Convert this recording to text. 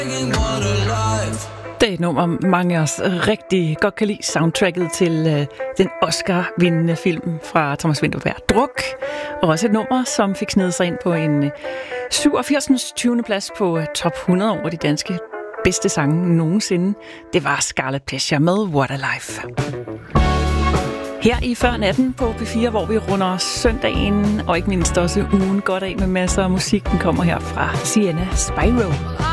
Det er et nummer, mange af os rigtig godt kan lide, soundtracket til den Oscar-vindende film fra Thomas Vinterberg, Druk. Og også et nummer, som fik snedet sig ind på en 87. 20. plads på top 100 over de danske bedste sange nogensinde. Det var Scarlet Pleasure med What a Life. Her i Før Natten på P4, hvor vi runder søndagen og ikke mindst også ugen godt af med masser af musik. Den kommer her fra Sienna Spyro.